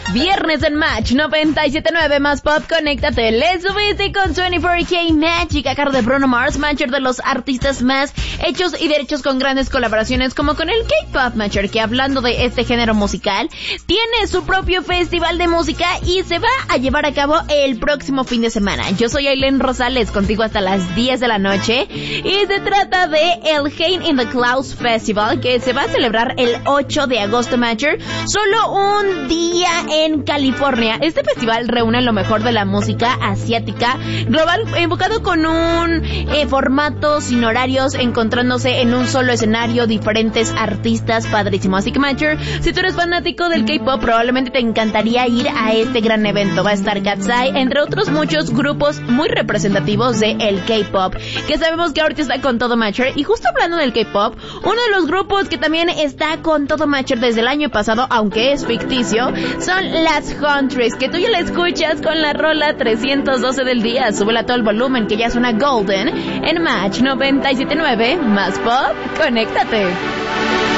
Viernes en Match 97.9 más pop, conéctate. Le subiste con 24K Magic a cargo de Bruno Mars, Matcher de los artistas más hechos y derechos con grandes colaboraciones como con el K-Pop Matcher, que hablando de este género musical, tiene su propio festival de música y se va a llevar a cabo el próximo fin de semana. Yo soy Aileen Rosales, contigo hasta las 10 de la noche, y se trata de el Hate in the Clouds Festival, que se va a celebrar el 8 de agosto, Matcher, solo un día en California. Este festival reúne lo mejor de la música asiática global, enfocado con un formato sin horarios, encontrándose en un solo escenario diferentes artistas, padrísimo. Así que, Matcher, si tú eres fanático del K-pop, probablemente te encantaría ir a este gran evento. Va a estar Katseye, entre otros muchos grupos muy representativos de el K-pop, que sabemos que ahorita está con todo, Matcher. Y justo hablando del K-pop, uno de los grupos que también está con todo, Matcher, desde el año pasado, aunque es ficticio, son las Huntress, que tú ya la escuchas con la rola 312 del día. Súbela todo el volumen, que ya suena Golden en Match 97.9 más pop. Conéctate.